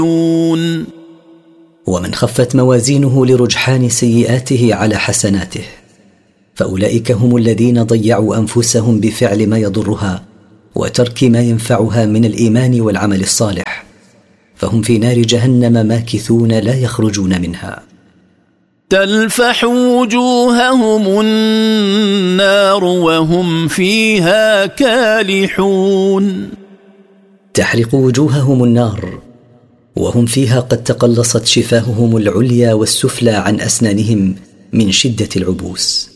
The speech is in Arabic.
ومن خفت موازينه لرجحان سيئاته على حسناته فأولئك هم الذين ضيعوا أنفسهم بفعل ما يضرها وترك ما ينفعها من الإيمان والعمل الصالح، فهم في نار جهنم ماكثون لا يخرجون منها. تلفح وجوههم النار وهم فيها كالحون. تحرق وجوههم النار وهم فيها قد تقلصت شفاههم العليا والسفلى عن أسنانهم من شدة العبوس.